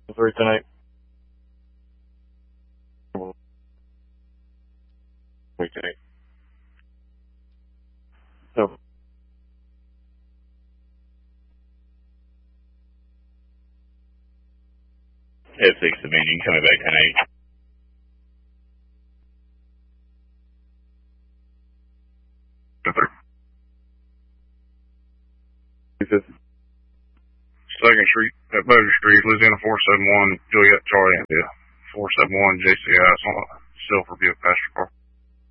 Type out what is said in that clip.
310-8. Wait, 8. So. F6 abandoned, coming back 10-8. Second Street, at Bossier Street, Louisiana 471, Juliet Charlie, 471 JCI, Silver Buick passenger car.